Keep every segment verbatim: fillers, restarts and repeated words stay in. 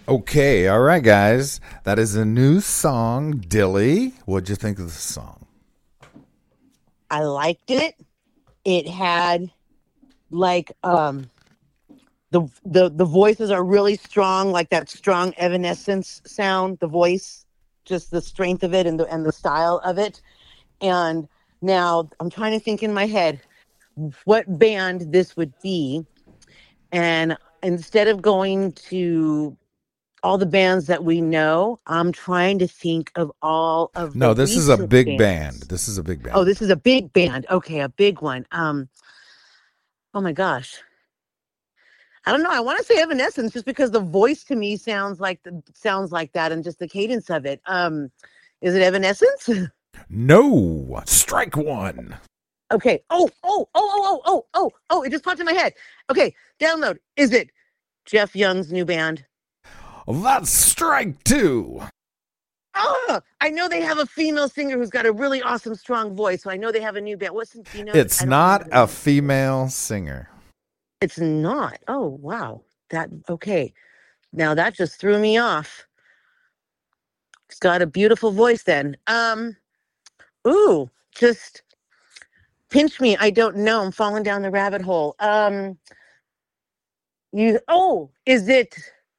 Okay, all right, guys. That is a new song, Dilly. What'd you think of the song? I liked it. It had like um the the the voices are really strong, like that strong Evanescence sound, the voice, just the strength of it and the and the style of it. And now I'm trying to think in my head what band this would be. And instead of going to all the bands that we know, I'm trying to think of all of the No, this is a recent big band. bands. This is a big Oh, band. this is a big band. Okay, a big one. Um, oh my gosh. I don't know. I want to say Evanescence just because the voice to me sounds like the sounds like that and just the cadence of it. Um, is it Evanescence? No, strike one. Okay. Oh, oh, oh, oh, oh, oh, oh, oh, it just popped in my head. Okay, download. Is it Jeff Young's new band? That's strike two. Oh, I know they have a female singer who's got a really awesome, strong voice. So I know they have a new band. What's the, do you know? It's I don't remember not the a name. female singer. It's not. Oh, wow. That okay. Now that just threw me off. He's got a beautiful voice then. Um, ooh, just pinch me. I don't know. I'm falling down the rabbit hole. Um, you oh, is it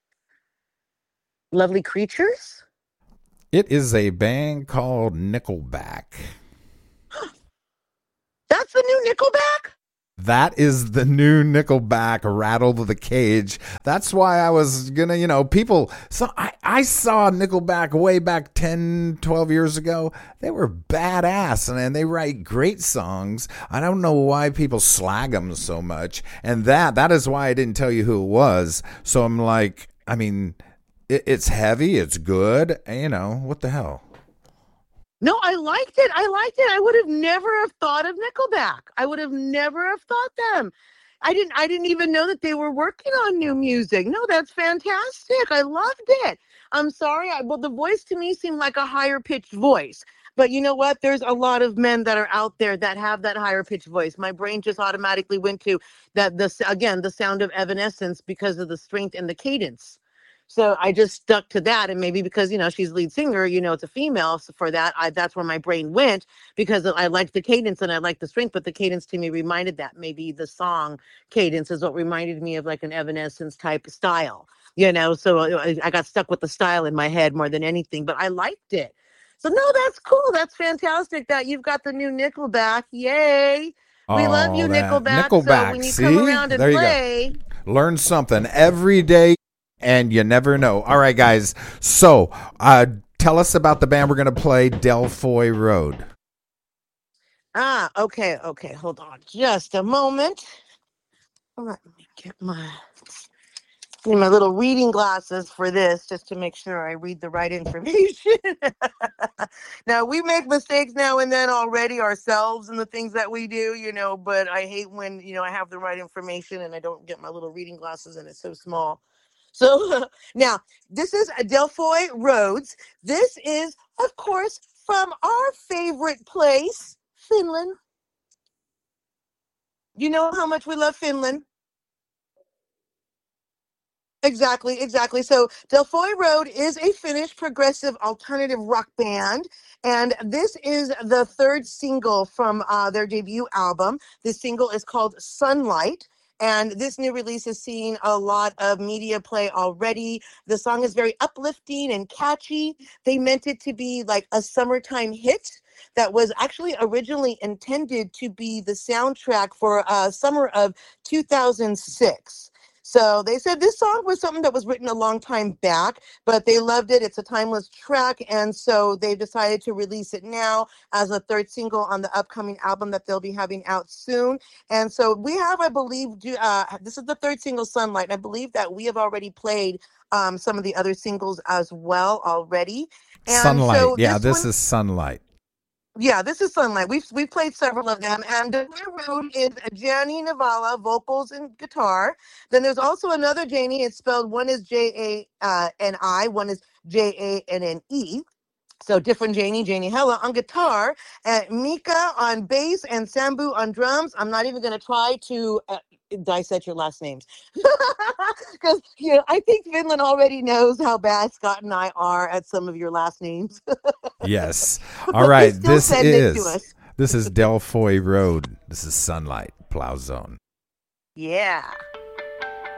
Lovely Creatures? It is a band called Nickelback. That's the new Nickelback? That is the new Nickelback, Rattle the Cage. That's why I was gonna, you know, people. So I, I saw Nickelback way back ten, twelve years ago. They were badass, and, and they write great songs. I don't know why people slag them so much. And that that is why I didn't tell you who it was. So I'm like, I mean, it, it's heavy, it's good. You know, what the hell? No, I liked it. I liked it. I would have never have thought of Nickelback. I would have never have thought them. I didn't I didn't even know that they were working on new music. No, that's fantastic. I loved it. I'm sorry. I, well, the voice to me seemed like a higher pitched voice. But you know what? There's a lot of men that are out there that have that higher pitched voice. My brain just automatically went to that this again, the sound of Evanescence because of the strength and the cadence. So I just stuck to that, and maybe because you know she's lead singer, you know it's a female. So for that, I that's where my brain went because I liked the cadence and I liked the strength. But the cadence to me reminded that maybe the song cadence is what reminded me of like an Evanescence type of style, you know. So I, I got stuck with the style in my head more than anything. But I liked it. So no, that's cool. That's fantastic that you've got the new Nickelback. Yay! We love you, Oh, that Nickelback. So Nickelback. when you come See, around and there you go. play. Learn something every day, and you never know. All right, guys. So, uh, tell us about the band we're going to play, Delfoy Road. Ah, okay, okay. Hold on just a moment. Let me get my need my little reading glasses for this just to make sure I read the right information. Now, we make mistakes now and then already ourselves in the things that we do, you know, but I hate when, you know, I have the right information and I don't get my little reading glasses and it's so small. So now, this is Adelphoi Roads. This is, of course, from our favorite place, Finland. You know how much we love Finland. Exactly, exactly. So Delfoy Road is a Finnish progressive alternative rock band, and this is the third single from uh, their debut album. This single is called Sunlight. And this new release is seeing a lot of media play already. The song is very uplifting and catchy. They meant it to be like a summertime hit that was actually originally intended to be the soundtrack for uh, summer of two thousand six. So they said this song was something that was written a long time back, but they loved it. It's a timeless track. And so they've decided to release it now as a third single on the upcoming album that they'll be having out soon. And so we have, I believe, do- uh, this is the third single, Sunlight. And I believe that we have already played um, some of the other singles as well already. And Sunlight. so Yeah, this this one, is Sunlight. yeah, this is Sunlight. We've we've played several of them, and the road is Jani Navala, vocals and guitar. Then there's also another Janie. It's spelled one is J A uh, N I, one is J A N N E. So different Janie, Janie Hella on guitar, and Mika on bass, and Sambu on drums. I'm not even going to try to uh, dissect your last names. Because, you know, I think Finland already knows how bad Scott and I are at some of your last names. Yes. All right. Still This send it to is us. this is Delfoy Road. This is Sunlight Plow Zone. Yeah.